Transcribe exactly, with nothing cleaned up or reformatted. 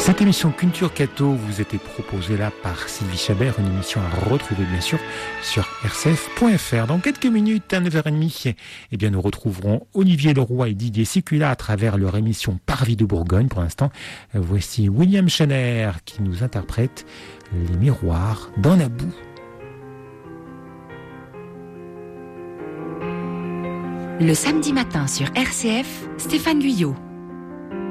Cette émission Culture Cato vous était proposée là par Sylvie Chabert, une émission à retrouver bien sûr sur r c f point f r. Dans quelques minutes, à neuf heures trente, eh bien, nous retrouverons Olivier Leroy et Didier Sicula à travers leur émission Parvis de Bourgogne. Pour l'instant, voici William Schenner qui nous interprète Les miroirs dans la boue. Le samedi matin sur R C F, Stéphane Guyot.